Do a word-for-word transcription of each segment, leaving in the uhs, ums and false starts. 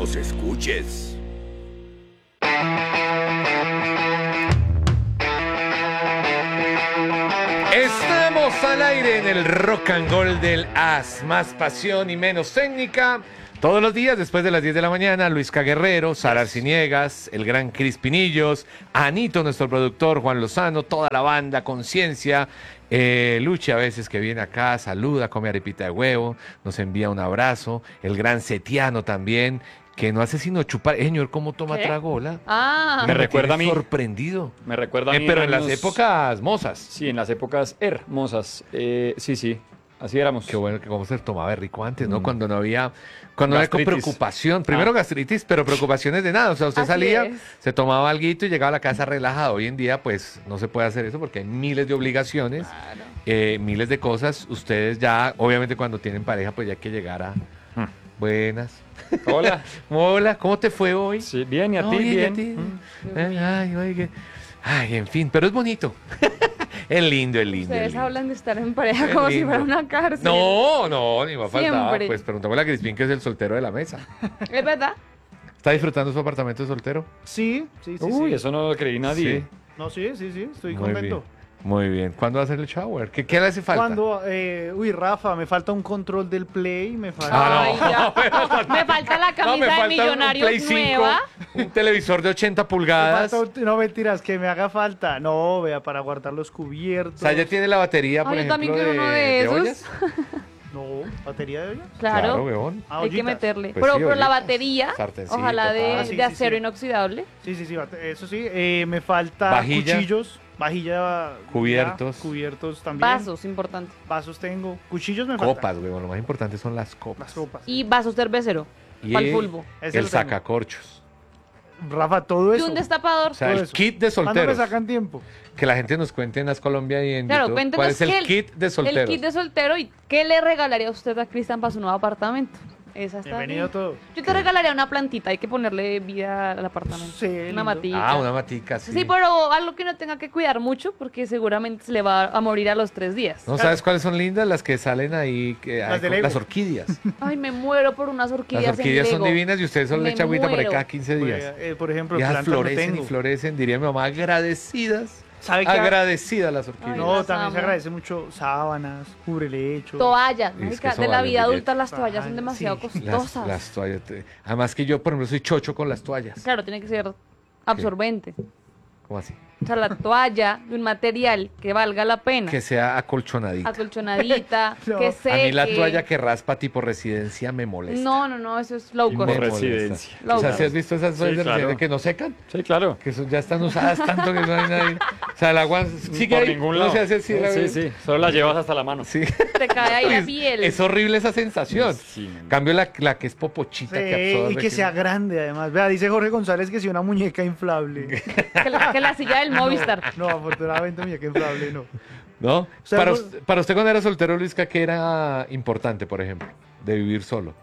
nos escuches. Estamos al aire en el Rock and Roll del As, más pasión y menos técnica. Todos los días, después de las diez de la mañana, Luisca Guerrero, Sara Arciniegas, el gran Cris Pinillos, Anito, nuestro productor, Juan Lozano, toda la banda, Conciencia, eh, Luchi a veces que viene acá, saluda, come arepita de huevo, nos envía un abrazo, el gran Setiano también, que no hace sino chupar. Eh, señor, ¿cómo toma ¿Qué? tragola? Ah, Me recuerda a mí. Sorprendido. Me recuerda a Eh, mí. pero en las años- épocas mozas. Sí, en las épocas hermosas. Eh, sí, sí, así éramos. Qué bueno que cómo se tomaba de rico antes, ¿no? Mm. Cuando no había, cuando no había Gastritis. preocupación. Primero Ah. gastritis, pero preocupaciones de nada. O sea, usted Así salía, es. se tomaba alguito y llegaba a la casa relajado. Hoy en día, pues, no se puede hacer eso porque hay miles de obligaciones, claro. eh, miles de cosas. Ustedes ya, obviamente, cuando tienen pareja, pues ya hay que llegar a... Hmm. Buenas. Hola. Hola, ¿cómo te fue hoy? Sí, bien, ¿y a No, ti? bien, ¿y a Bien. ti? Mm. Ay, ay, oye, ay, en fin, pero es bonito. Es lindo, es lindo. es Ustedes lindo. hablan de estar en pareja Qué como si lindo. fuera una cárcel. No, no, ni va a faltar. Siempre. Pues preguntémosle a Crispín, que es el soltero de la mesa. ¿Es verdad? ¿Está disfrutando su apartamento de soltero? Sí, sí, sí. Uy, sí. eso no lo creí nadie. Sí. No, sí, sí, sí, estoy Muy contento. bien. Muy bien. ¿Cuándo va a hacer el shower? ¿Qué, qué le hace falta? Cuando, eh, uy, Rafa, me falta un control del Play, me falta... Ah, Ay, no. ya. Me falta la No, camisa me de falta un Millonarios Play cinco, nueva. un televisor de ochenta me pulgadas. falta un- no, mentiras, que me haga falta. No, vea, para guardar los cubiertos. O sea, ya tiene la batería, por Ay, yo ejemplo, también quiero de, uno de de esos. ollas. No, ¿batería de olla? Claro. weón. Ah, Hay que ollitas. meterle. Pues pero sí, pero la ollitas, batería, sartencito, ojalá de, ah, sí, de sí, acero sí. inoxidable. Sí, sí, sí, bate- eso sí. Eh, me falta Vajilla. cuchillos, vajilla... Cubiertos. ya, cubiertos también. Vasos, importante. Vasos tengo. Cuchillos me faltan. Copas, weón. Lo más importante son las copas. Las copas. Y vasos cervecero. Y Para el el, fulbo. Ese el lo tengo. sacacorchos. Rafa, todo Y eso. un destapador. O sea, Todo el eso. kit de ¿Cuándo me solteros. sacan tiempo? Que la gente nos cuente en As Colombia y en Claro, YouTube. cuéntenos ¿Cuál es el qué- kit de solteros? El kit de soltero y qué le regalaría usted a Cristian para su nuevo apartamento. Esa está Bienvenido bien. todo. Yo te regalaría una plantita, hay que ponerle vida al apartamento. Sí, una lindo. matica. Ah, una matica, sí. Sí, pero algo que no tenga que cuidar mucho porque seguramente se le va a morir a los tres días. ¿No sabes cuáles son lindas? Las que salen ahí, que, Las ay, de con- Lego. las orquídeas. Ay, me muero por unas orquídeas. Las orquídeas en son Lego. divinas y ustedes solo le Me echan agüita por ahí muero. cada quince días. Eh, por ejemplo, Y esas plantas no florecen y tengo. florecen, diría mi mamá, agradecidas. ¿Sabe qué? Agradecidas las orquídeas. Ay, No, las también se amo. agradece mucho sábanas, cubrelecho. Toallas, Es que marica, eso de la vale vida un adulta billete. las toallas son Ay, demasiado sí. Las, costosas. las toallas. te- Además que yo, por ejemplo, soy chocho con las toallas. Claro, tiene que ser absorbente. ¿Cómo así? O sea, la toalla de un material que valga la pena. Que sea acolchonadita. Acolchonadita, No. que A seque. mí la toalla que raspa tipo residencia me molesta. No, no, no, eso es low Y cost. Me por molesta. residencia. O sea, Low ¿sí has visto esas toallas Sí, de claro. residencia que no secan? Sí, claro. Que son- ya están usadas tanto que no hay nadie. O sea, el agua sigue Por ahí. ningún No lado. se hace así. la- Sí, sí. Solo la llevas hasta la mano. Sí. Te cae ahí la Es- piel. Es horrible esa sensación. Sí, no, no. Cambio la, la que es popochita Sí, que absorbe. y que sea grande además. Vea, dice Jorge González que si una muñeca inflable. Que la, que la silla del Movistar. No, afortunadamente muñeca inflable no. ¿No? sea, para, vos- us- para usted cuando era soltero, Luisca, ¿qué era importante, por ejemplo, de vivir solo?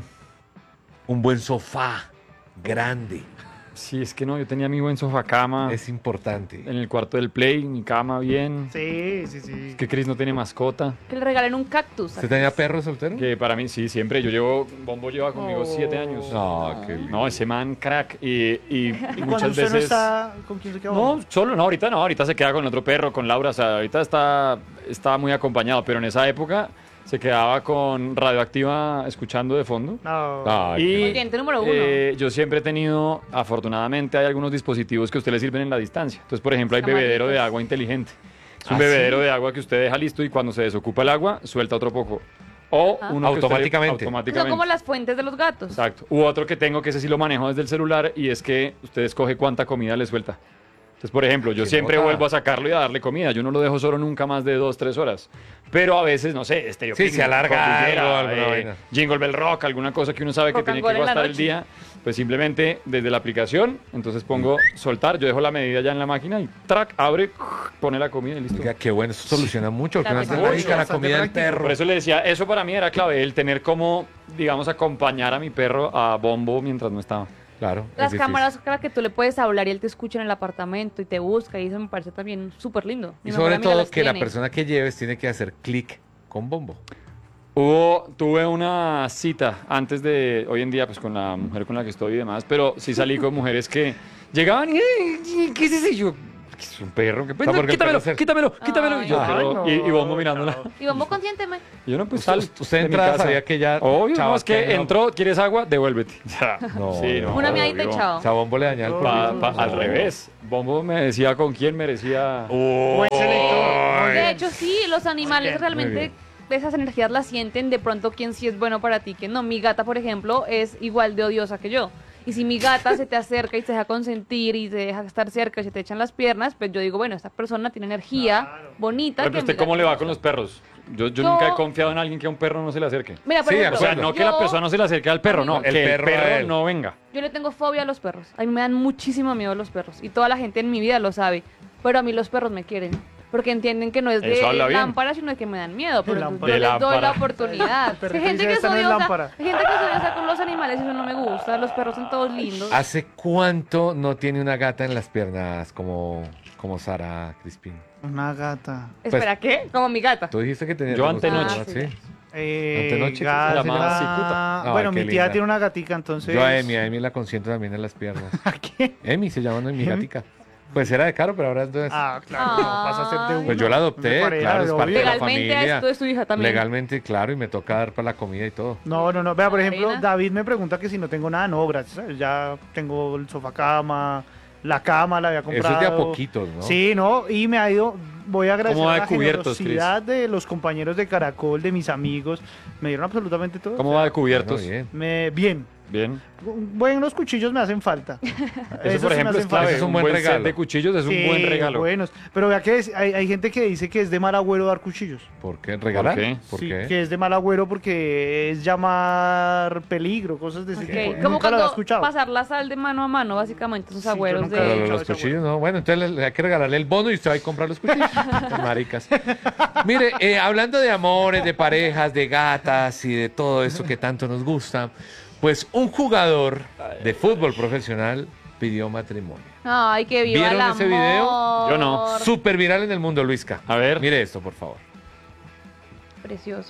Un buen sofá, grande, Sí, es que no, yo tenía mi buen sofá cama es importante. en el cuarto del play, mi cama bien. Sí, sí, sí. Es que Chris no tiene mascota. Que le regalen un cactus. ¿Usted tenía perro soltero? Que para mí, sí, siempre. Yo llevo, Bombo lleva conmigo Oh. siete años. No, qué lindo. No, ese man crack. Y, y, Y y cuando muchas usted veces. no está, ¿con quién se queda? No, solo, no, ahorita no, ahorita se queda con otro perro, con Laura, o sea, ahorita está, está muy acompañado, pero en esa época se quedaba con Radioactiva escuchando de fondo. No. Ay, Y Oyente número uno. eh, yo siempre he tenido, afortunadamente, hay algunos dispositivos que a usted le sirven en la distancia. Entonces, por ejemplo, hay bebedero de Camaritas. agua inteligente. Es un ¿Ah, bebedero sí? de agua que usted deja listo y cuando se desocupa el agua, suelta otro poco. O Ah. uno que usted le- Automáticamente. Son automáticamente. como las fuentes de los gatos. Exacto. U otro que tengo que ese sí lo manejo desde el celular y es que usted escoge cuánta comida le suelta. Entonces, por ejemplo, yo Qué siempre nota. vuelvo a sacarlo y a darle comida. Yo no lo dejo solo nunca más de dos, tres horas. Pero a veces, no sé, Stereo Sí, Picnic, se alarga Cordillera, algo, alguna eh, vaina. Jingle Bell Rock, alguna cosa que uno sabe que Rock tiene and que roll en la gastar el noche. día. Pues simplemente desde la aplicación, entonces pongo soltar, yo dejo la medida ya en la máquina y track, abre, pone la comida y listo. Oiga, qué bueno, eso soluciona mucho, porque Claro, uno se mucho, dedica a la bastante comida del práctico. perro. Por eso le decía, eso para mí era clave, el tener como, digamos, acompañar a mi perro a Bombo mientras no estaba. Claro. es Las difícil. cámaras, claro, que tú le puedes hablar y él te escucha en el apartamento y te busca y eso me parece también súper lindo. Y Mi mejor sobre amiga todo las que la tiene. persona que lleves tiene que hacer clic con Bombo. Hubo, tuve una cita antes de, hoy en día, pues con la mujer con la que estoy y demás, pero sí salí con mujeres que llegaban y, "Ey, ¿qué es ese?" Y yo, "¿Qué es un perro? ¿Qué O sea, porque el quítamelo, perro se- quítamelo, quítamelo." Y yo, Ay, pero- no, y, y Bombo no. mirándola. Y vamos, consiénteme. Y yo no, pues Usted- sal usted de mi entraba, casa. sabía que ya, Obvio, chao, no, es que que no. entró, ¿quieres agua? Devuélvete. No, sí, no, Una miadita y obvio. chao. O sea, Bombo le dañaba el Pa- pulmón. pa- al revés. Bombo me decía con quién merecía. Buen selector. Muy De bien. hecho, sí, los animales bien, muy realmente bien. esas energías las sienten de pronto quién sí es bueno para ti, quién no. Mi gata, por ejemplo, es igual de odiosa que yo. Y si mi gata se te acerca y te deja consentir y te deja estar cerca y se te echan las piernas, pues yo digo, bueno, esta persona tiene energía bonita. Pero que ¿usted mi cómo gata le va no. con los perros? Yo, yo Yo- nunca he confiado en alguien que a un perro no se le acerque. Mira, por Sí, de ejemplo, O sea, acuerdo. no que la yo- persona no se le acerque al perro, no, El que perro el a perro él. no venga. Yo le tengo fobia a los perros. A mí me dan muchísimo miedo los perros. Y toda la gente en mi vida lo sabe. Pero a mí los perros me quieren. Porque entienden que no es de Eso habla bien. lámpara, sino que me dan miedo. Pero entonces lámpara. yo De les doy la lámpara. oportunidad. El perro Hay que gente dice, que es "Esta no es odiosa. lámpara". Hay gente que es odiosa con los animales y eso no me gusta. Los perros son todos lindos. ¿Hace cuánto no tiene una gata en las piernas como, como Sara Crispín? Una gata. Espera, ¿qué? Como mi gata. Tú dijiste que tenías... Yo te gustaba, antenoche. ¿sí? Eh, Antenoche, gata- se llama cicuta. Ay, Bueno, qué mi tía linda. tiene una gatica, entonces. Yo a Emi, a Emi la consiento también en las piernas. ¿A quién? Emi se llama, no es mi ¿Emi? gatica. Pues era de caro, pero ahora entonces... Ah, claro, no, Ah. vas a ser de uno. Pues yo la adopté, Me parece, claro, es obvio. parte de la Legalmente familia. esto es tu hija también. Legalmente, claro, y me toca dar para la comida y todo. No, no, no. Vea, por ejemplo, Arena. David me pregunta que si no tengo nada. No, gracias. Ya tengo el sofá cama, la cama la había comprado. Eso es de a poquitos, ¿no? Sí, no, y me ha ido, voy a agradecer ¿Cómo va a de la cubiertos, generosidad de los compañeros de Caracol, de mis amigos, me dieron absolutamente todo. ¿Cómo o sea, va de cubiertos? Bueno, bien. Me, bien. Bien. Buenos cuchillos me hacen falta. Eso, Esos por sí me ejemplo, hacen es clave. Ese es un un buen buen regalo. set de cuchillos es un Sí, buen regalo. buenos. Pero vea que es- hay, hay gente que dice que es de mal agüero dar cuchillos. ¿Por qué? ¿Regalar? qué? ¿Por Sí, qué? que es de mal agüero porque es llamar peligro, cosas de ese Ok, tipo. como Nunca lo había cuando escuchado. pasar la sal de mano a mano, básicamente, esos Sí, yo agüeros nunca de... lo Pero he los ese cuchillos no. Bueno, entonces le- le hay que regalarle el bono y usted va a ir a comprar los cuchillos. Maricas. Mire, eh, hablando de amores, de parejas, de gatas y de todo eso que tanto nos gusta, pues un jugador de fútbol profesional pidió matrimonio. Ay, que viva ¿Vieron el amor. ese video? Yo no. Súper viral en el mundo, Luisca. A ver. Mire esto, por favor. Precioso.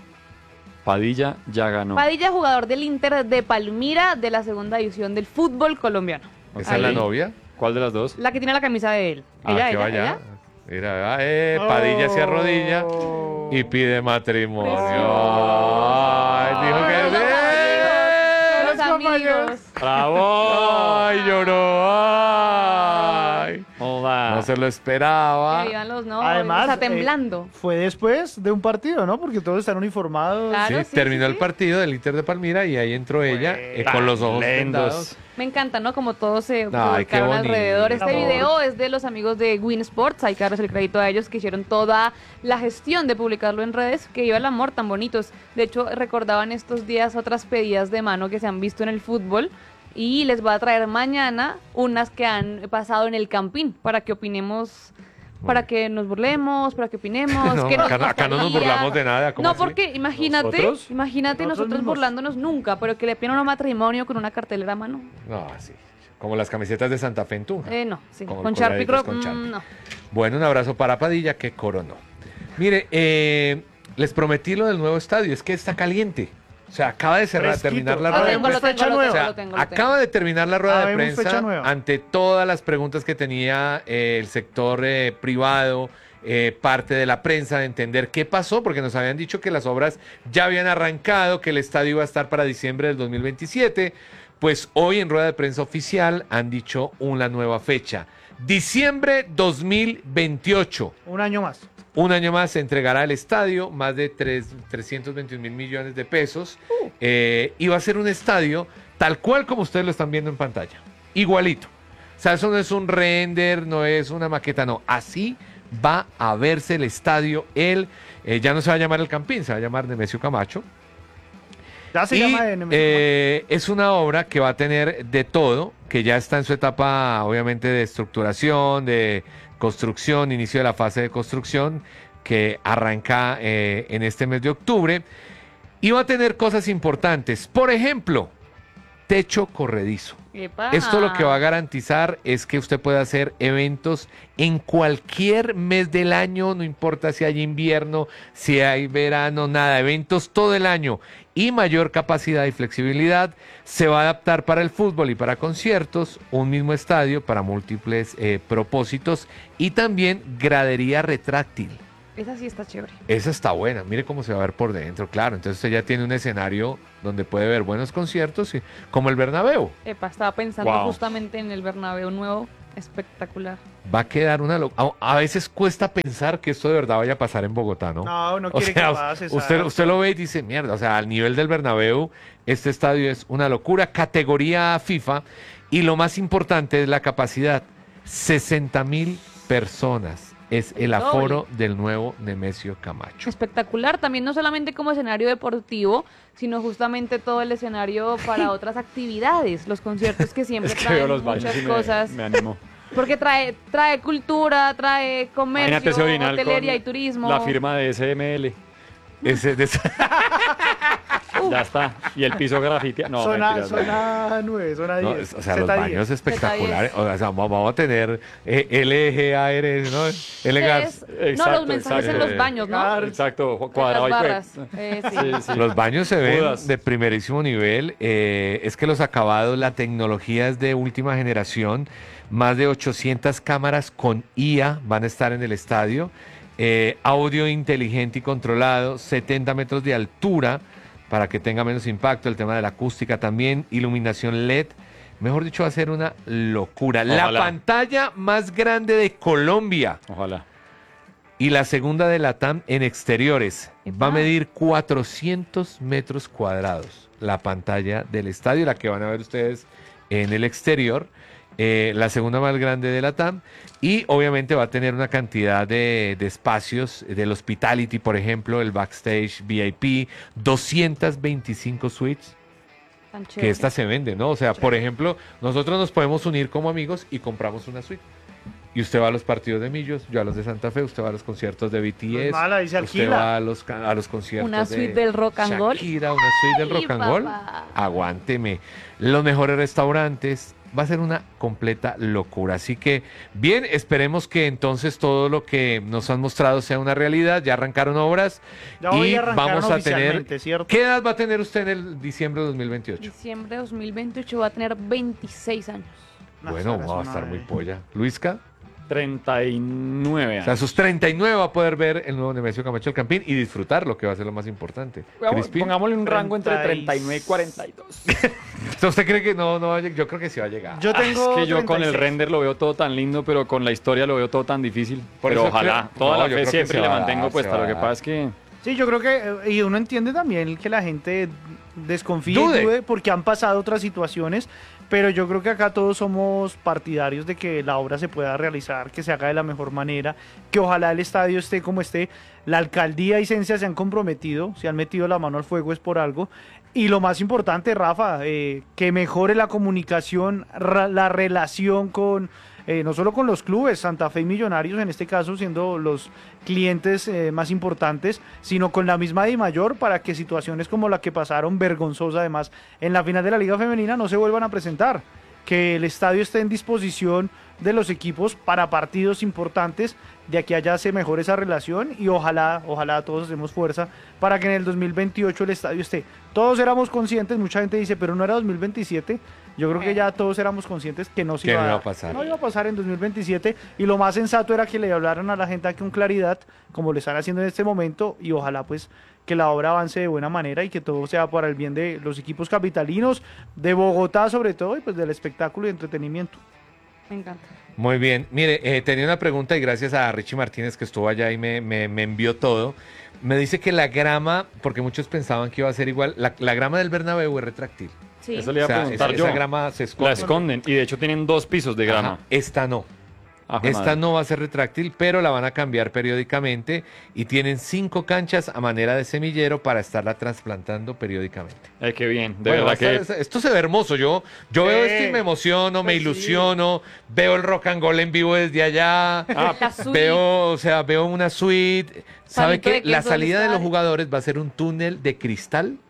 Padilla ya ganó. Padilla, jugador del Inter de Palmira de la segunda división del fútbol colombiano. ¿Esa Ahí. es la novia? ¿Cuál de las dos? La que tiene la camisa de él. Ah, Ella, que ella, vaya. ella. Mira, ah, eh, Padilla se arrodilla Oh. y pide matrimonio. Precioso. Ay, dijo que Los sí. Los amigos. ¡Bravo! Ay, lloró. Ay. Hola. No se lo esperaba. Que vivan los novios. Además, Está eh, temblando. fue después de un partido, ¿no? Porque todos están uniformados. Claro. Sí, sí, terminó sí, el sí. partido del Inter de Palmira y ahí entró ella eh, con los ojos vendados. Lendos. Me encanta, ¿no? Como todos se Ay, qué volcaron bonito. alrededor. Este Amor. video es de los amigos de Win Sports. Hay que darles el crédito a ellos que hicieron toda la gestión de publicarlo en redes. Que iba el amor tan bonitos. De hecho, recordaban estos días otras pedidas de mano que se han visto en el fútbol. Y les voy a traer mañana unas que han pasado en el Campín para que opinemos. Para que nos burlemos, para que opinemos. No, que nos acá no- acá no nos gustaría. burlamos de nada, ¿cómo No, así? porque imagínate, ¿Nosotros? imagínate Nosotros nosotros mismos. burlándonos nunca, pero que le pidan un matrimonio con una cartelera a mano. No, así. Como las camisetas de Santa Fe en Tunja. Eh, no, sí. Como Con el Sharpie colgaditos Crop, con mm, Sharpie. no. Bueno, un abrazo para Padilla que coronó. Mire, eh, les prometí lo del nuevo estadio. Es que está caliente. O sea, acaba de cerrar, Fresquito. terminar la Ah, Lo rueda de tengo, lo fecha tengo, lo nueva. O sea, tengo, lo tengo, lo tengo. acaba de terminar la rueda de Habemos fecha prensa nueva. ante todas las preguntas que tenía eh, el sector eh, privado, eh, parte de la prensa, de entender qué pasó, porque nos habían dicho que las obras ya habían arrancado, que el estadio iba a estar para diciembre del dos mil veintisiete. Pues hoy en rueda de prensa oficial han dicho una nueva fecha. Diciembre dos mil veintiocho. Un año más. Un año más se entregará el estadio, más de tres- trescientos veintiún mil millones de pesos. Eh, y va a ser un estadio tal cual como ustedes lo están viendo en pantalla. Igualito. O sea, eso no es un render, no es una maqueta, no. Así va a verse el estadio. Él eh, ya no se va a llamar el Campín, se va a llamar Nemesio Camacho. Ya se Y, llama de Nemesio eh, es una obra que va a tener de todo, que ya está en su etapa, obviamente, de estructuración, de construcción, inicio de la fase de construcción, que arranca eh, en este mes de octubre. Y va a tener cosas importantes. Por ejemplo, techo corredizo. Epa. Esto lo que va a garantizar es que usted pueda hacer eventos en cualquier mes del año, no importa si hay invierno, si hay verano, nada, eventos todo el año y mayor capacidad y flexibilidad. Se va a adaptar para el fútbol y para conciertos, un mismo estadio para múltiples eh, propósitos y también gradería retráctil. Esa sí está chévere. Esa está buena, mire cómo se va a ver por dentro, claro. Entonces usted ya tiene un escenario donde puede ver buenos conciertos, y- como el Bernabéu. Epa, estaba pensando Wow. justamente en el Bernabéu nuevo. Espectacular. Va a quedar una locura. A veces cuesta pensar que esto de verdad vaya a pasar en Bogotá, ¿no? No, no O quiere sea, que pase. usted, exacto. usted lo ve y dice, mierda, o sea, al nivel del Bernabéu, este estadio es una locura, categoría FIFA, y lo más importante es la capacidad, sesenta mil personas. Es el El doble. aforo del nuevo Nemesio Camacho. Espectacular, también no solamente como escenario deportivo, sino justamente todo el escenario para otras actividades, los conciertos que siempre Es que veo traen los baños muchas y me, cosas, me animo. porque trae trae cultura, trae Imagínate comercio, ese orinal hotelería con y turismo. la firma de S M L. Ese, de- Ya está. Y el piso grafiteado. No, zona, mentiras, no. zona nueve, zona no, diez. o sea, los Z diez. baños espectaculares. Z diez. O sea, vamos vamos a tener eh, L G A R, ¿no? L G A R. Es- no, Exacto, los mensajes exacto. en los baños, ¿no? Claro. Exacto, En cuadrado las y barras. cue- Eh, sí. Sí, sí. Los baños se ven Judas. de primerísimo nivel. eh, es que los acabados, la tecnología es de última generación. Más de ochocientas cámaras con I A van a estar en el estadio. eh, audio inteligente y controlado. setenta metros de altura para que tenga menos impacto. El tema de la acústica también. Iluminación L E D. Mejor dicho, va a ser una locura. La Ojalá. pantalla más grande de Colombia. Ojalá. Y la segunda de la T A M en exteriores. Va a Epa. medir cuatrocientos metros cuadrados. La pantalla del estadio, la que van a ver ustedes en el exterior. eh, la segunda más grande de la T A M. Y obviamente va a tener una cantidad de, de espacios del hospitality, por ejemplo, el backstage V I P, doscientas veinticinco suites. Tan Que chévere. esta se vende, ¿no? O sea, por ejemplo, nosotros nos podemos unir como amigos y compramos una suite. Y usted va a los partidos de Millos, yo a los de Santa Fe, usted va a los conciertos de B T No es S, mala, dice usted alquila. va a los, ca- a los conciertos Una de suite del rock and roll. Shakira, una suite del Ay, rock and roll. papá. Aguánteme. Los mejores restaurantes. Va a ser una completa locura. Así que, bien, esperemos que entonces todo lo que nos han mostrado sea una realidad. Ya arrancaron obras Ya hoy y arrancaron vamos a tener... oficialmente, ¿cierto? ¿Qué edad va a tener usted en el diciembre de dos mil veintiocho? Diciembre de dos mil veintiocho va a tener veintiséis años. No, Bueno, esta va a es estar una- muy polla. Luisca, treinta y nueve o sea, a años. sus treinta y nueve va a poder ver el nuevo Nemesio Camacho del Campín y disfrutar lo que va a ser lo más importante. Crispín, Pongámosle un rango entre treinta y- treinta y nueve y cuarenta y dos. o sea, ¿usted cree que no, no va a llegar? Yo creo que sí va a llegar. Yo Ah, tengo es que yo con el treinta y seis. render lo veo todo tan lindo, pero con la historia lo veo todo tan difícil. Por pero eso ojalá, creo- toda no, la yo creo fe que siempre se le va a mantengo dar, se puesta. va Lo a que dar. pasa es que Sí, yo creo que, eh, y uno entiende también que la gente desconfíe y Dude. dude porque han pasado otras situaciones, pero yo creo que acá todos somos partidarios de que la obra se pueda realizar, que se haga de la mejor manera, que ojalá el estadio esté como esté. La alcaldía y Cencia se han comprometido, se han metido la mano al fuego es por algo. Y lo más importante, Rafa, eh, que mejore la comunicación, ra- la relación con, eh, no solo con los clubes, Santa Fe y Millonarios, en este caso siendo los clientes eh, más importantes, sino con la misma Dimayor para que situaciones como la que pasaron, vergonzosa además, en la final de la Liga Femenina no se vuelvan a presentar. Que el estadio esté en disposición de los equipos para partidos importantes, de aquí a allá se mejore esa relación y ojalá, ojalá todos hacemos fuerza para que en el dos mil veintiocho el estadio esté. Todos éramos conscientes, mucha gente dice, pero no era dos mil veintisiete. Yo creo que ya todos éramos conscientes que no se Que iba, no a iba a dar. pasar. No iba a pasar en dos mil veintisiete y lo más sensato era que le hablaran a la gente con claridad, como lo están haciendo en este momento, y ojalá pues que la obra avance de buena manera y que todo sea para el bien de los equipos capitalinos, de Bogotá sobre todo, y pues del espectáculo y entretenimiento. Me encanta. Muy bien. Mire, eh, tenía una pregunta y gracias a Richie Martínez que estuvo allá y me, me- me envió todo. Me dice que la grama, porque muchos pensaban que iba a ser igual, la, la grama del Bernabéu es retráctil. Sí. eso le iba O sea, a preguntar esa, yo. esa grama se esconde. La esconden y de hecho tienen dos pisos de grama. Ajá, esta no. Ajá, Esta madre. no va a ser retráctil, pero la van a cambiar periódicamente y tienen cinco canchas a manera de semillero para estarla trasplantando periódicamente. Ay, qué bien, de Bueno, va a verdad que estar- esto se ve hermoso. Yo, yo Sí. veo esto y me emociono, me Pues sí. ilusiono, veo el rock and roll en vivo desde allá. Ah, La suite. Veo, o sea, veo una suite. ¿Sabe Palito de qué? La queso del salida de los estadio. jugadores va a ser un túnel de cristal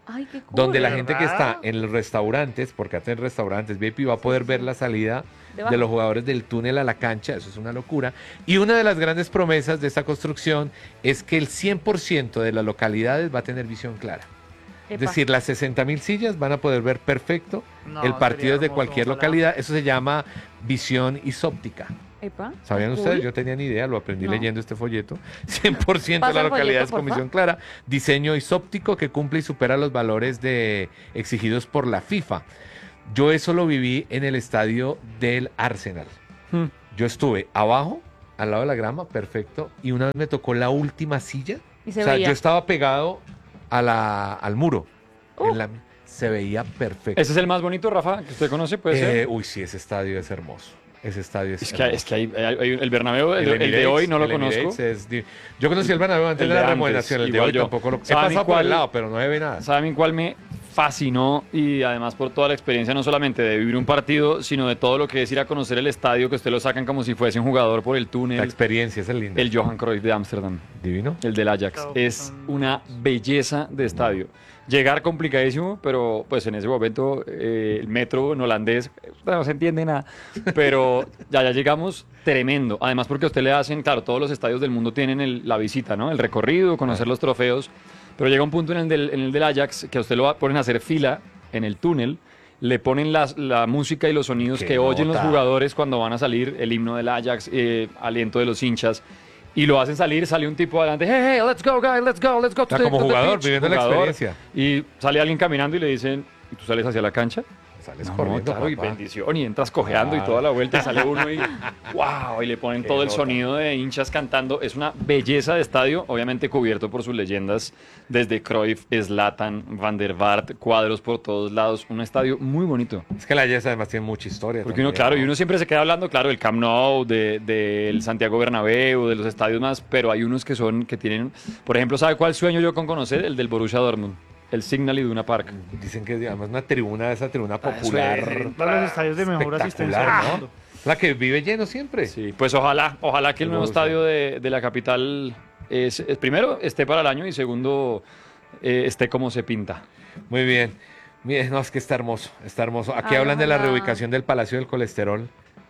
Ay, qué cool. donde la gente que ¿Verdad? está en los restaurantes, porque hacen restaurantes V I P, va a poder ver la salida Debajo. de los jugadores del túnel a la cancha, eso es una locura. Y una de las grandes promesas de esta construcción es que el cien por ciento de las localidades va a tener visión clara. Es Epa. decir, las sesenta mil sillas van a poder ver perfecto No, el partido sería desde hermoso, cualquier ojalá. localidad. Eso se llama visión isóptica. Epa, ¿Sabían cool. ustedes? Yo tenía ni idea, lo aprendí No. leyendo este folleto. cien por ciento de Pasa las el folleto, localidades con porfa. visión clara. Diseño isóptico que cumple y supera los valores de, exigidos por la FIFA. Yo eso lo viví en el estadio del Arsenal. Hmm. Yo estuve abajo, al lado de la grama, perfecto. Y una vez me tocó la última silla. Y se o sea, veía. yo estaba pegado a la, al muro. Uh. En la- se veía perfecto. ¿Ese es el más bonito, Rafa, que usted conoce? ¿Puede Eh, ser? uy, sí, ese estadio es hermoso. Ese estadio es, Es que, hermoso. es que hay, hay- hay- el Bernabéu, el, el de Emirates, hoy no lo el conozco. Emirates es di- yo conocí el Bernabéu antes El de de la antes, remodelación, el de igual hoy yo. tampoco lo... He ¿Sabe a mí pasado por cuál- el lado, pero no ve nada. ¿Saben cuál me fascinó? Y además por toda la experiencia, no solamente de vivir un partido, sino de todo lo que es ir a conocer el estadio, que usted lo sacan como si fuese un jugador por el La túnel. experiencia esa es linda. El Johan Cruyff de Ámsterdam, Divino. el del Ajax. Claro, Es son- una belleza de estadio. Llegar complicadísimo, pero pues en ese momento eh, el metro en holandés eh, no se entiende nada. Pero ya, ya llegamos tremendo. Además porque a usted le hacen, claro, todos los estadios del mundo tienen el- la visita, ¿no? El recorrido, conocer los trofeos. Pero llega un punto en el del, en el del Ajax que a usted lo va- ponen a hacer fila en el túnel, le ponen las- la música y los sonidos ¡Qué que oyen los nota! jugadores cuando van a salir, el himno del Ajax, eh, aliento de los hinchas. Y lo hacen salir, sale un tipo adelante, hey, hey, let's go, guys, let's go, let's go. to O sea, the- como to the jugador, pitch". viviendo la Jugador. experiencia. Y sale alguien caminando y le dicen, ¿y tú sales hacia la cancha? Sales No, corriendo, claro, y papá. bendición, y entras cojeando y Claro. toda la vuelta y sale uno y wow, y le ponen Qué todo el nota. sonido de hinchas cantando. Es una belleza de estadio, obviamente cubierto por sus leyendas, desde Cruyff, Zlatan, Van der Vaart, cuadros por todos lados. Un estadio muy bonito. Es que la Yes además tiene mucha historia. Porque uno, también, claro, ¿no? y uno siempre se queda hablando, claro, del Camp Nou, de- del Santiago Bernabéu, de los estadios más, pero hay unos que son, que tienen, por ejemplo, ¿sabe cuál sueño yo con conocer? El del Borussia Dortmund, el Signal Iduna Park. Dicen que además una tribuna, esa tribuna eso popular. es, Uno de los estadios de mejor asistencia espectacular, del ¿no? mundo. La que vive lleno siempre. Sí, pues ojalá, ojalá que el El nuevo Borussia. estadio de, de la capital, es, es- primero, esté para el año y segundo, eh, esté como se pinta. Muy bien. Mire, no, es que está hermoso, está hermoso. Aquí Ay, hablan de la ojalá. reubicación del Palacio del Colesterol,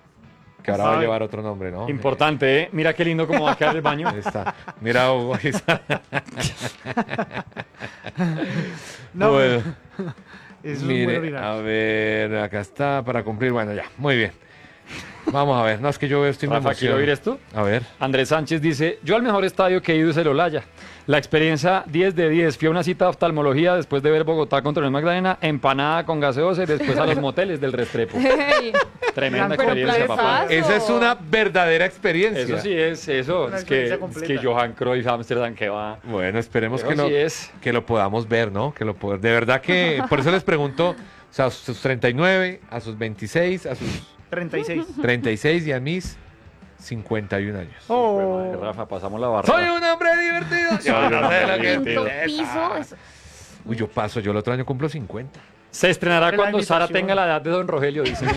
que ahora va a Ay. llevar otro nombre, ¿no? Importante, ¿eh? Mira qué lindo cómo va a quedar el baño. Ahí está. Mira, Hugo, ahí está. No, Bueno, eso es un mire, buen a horario. ver, acá está para cumplir. Bueno, ya, muy bien. Vamos a ver. No, es que yo veo estoy muy Rafa, ¿quiere oír esto? A ver. Andrés Sánchez dice, yo al mejor estadio que he ido es el Olaya. La experiencia diez de diez. Fui a una cita de oftalmología después de ver Bogotá contra el Magdalena, empanada con gaseosa y después a los moteles del Restrepo. Hey, Tremenda Pero experiencia, plazazo. papá. Esa es una verdadera experiencia. Eso sí es, eso. Una Es que, experiencia es completa. que Johan Cruyff, Amsterdam, que va. Bueno, esperemos Eso que lo, sí es. que lo podamos ver, ¿no? Que lo pod- De verdad que, por eso les pregunto, o sea, a sus treinta y nueve, a sus veintiséis, a sus treinta y seis. treinta y seis y a mis cincuenta y un años. Oh. Madre, Rafa, pasamos la barra. Soy un hombre divertido. Yo no sé lo que quinto es. piso. es- Uy, yo paso, yo el otro año cumplo cincuenta. Se estrenará La cuando Sara invitación. tenga la edad de Don Rogelio, dice.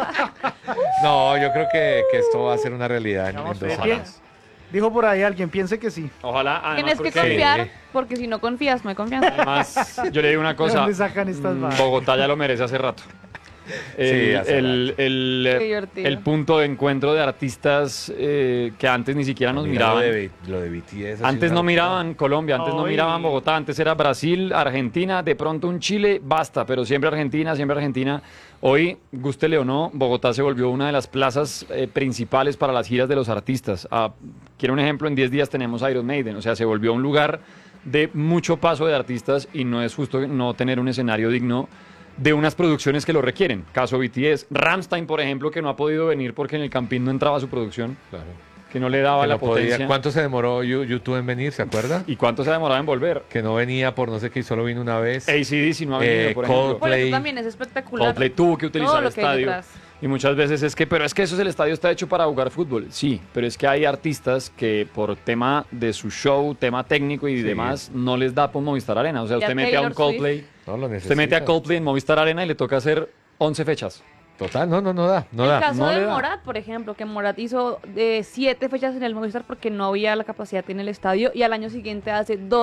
No, yo creo que, que esto va a ser una realidad en, en Vamos a dos ver. años. Dijo por ahí alguien, piense que sí. Ojalá. además, Tienes que porque- confiar, porque si no confías, no hay confianza. Además, yo le digo una ¿De cosa. dónde sacan estas mm, vainas? Bogotá ya lo merece hace rato. Sí, El, hace el- el, Qué eh, divertido. el punto de encuentro de artistas eh, que antes ni siquiera nos Mira, miraban. Lo de, B- lo de B T S. ha sido Antes una no locura. miraban Colombia, antes no Ay. miraban Bogotá, antes era Brasil, Argentina, de pronto un Chile, basta, pero siempre Argentina, siempre Argentina. Hoy, gústele o no, Bogotá se volvió una de las plazas eh, principales para las giras de los artistas. Ah, quiero un ejemplo, en diez días tenemos Iron Maiden, o sea, se volvió un lugar de mucho paso de artistas y no es justo no tener un escenario digno de unas producciones que lo requieren. Caso B T S, Rammstein, por ejemplo, que no ha podido venir porque en el Campín no entraba su producción, Claro. que no le daba Que la no podía- potencia. ¿Cuánto se demoró Yu- YouTube en venir? ¿Se acuerda? ¿Y cuánto se ha demorado en volver? Que no venía por no sé qué y solo vino una vez. A C D C no ha venido, Eh, por ejemplo. Por Coldplay. eso también es espectacular. Coldplay tuvo que utilizar Todo el lo que hay estadio. detrás. Y muchas veces es que, pero es que eso es el estadio está hecho para jugar fútbol. Sí, pero es que hay artistas que por tema de su show, tema técnico y Sí. demás, no les da por Movistar Arena. O sea, Y a usted mete a un Taylor Swift. Coldplay, No lo usted necesita. mete a Coldplay en Movistar Arena y le toca hacer once fechas. Total, no, no, no da, no el da. caso no le de da. Morat, por ejemplo, que Morat hizo de siete fechas en el Movistar porque no había la capacidad en el estadio y al año siguiente hace dos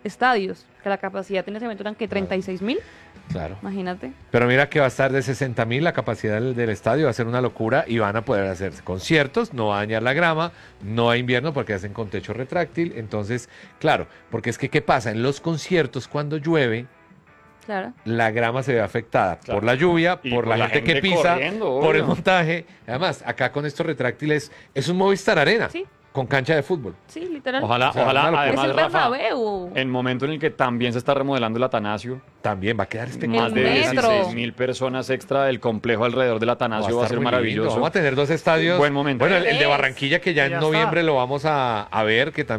estadios, que la capacidad en ese momento eran que treinta y seis mil, Claro. imagínate. Pero mira que va a estar de sesenta mil la capacidad del, del estadio, va a ser una locura y van a poder hacer conciertos, no va a dañar la grama, no hay invierno porque hacen con techo retráctil. Entonces, claro, porque es que ¿qué pasa? En los conciertos cuando llueve, Claro. la grama se ve afectada Claro. por la lluvia, Y por, la, gente, que pisa, corriendo, por el obvio. montaje. Además, acá con estos retráctiles es un Movistar Arena Sí. con cancha de fútbol. Sí, literal. Ojalá, O sea, ojalá, una locura. es además, el Rafa, Bernabéu. en momento en el que también se está remodelando el Atanasio, También va a quedar espectacular. más de metro. dieciséis mil personas extra del complejo alrededor del Atanasio va a estar ser muy lindo. maravilloso. Vamos a tener dos estadios. Buen momento. Bueno, el, el de Tres. Barranquilla que ya en Ya noviembre está. lo vamos a, a ver, que también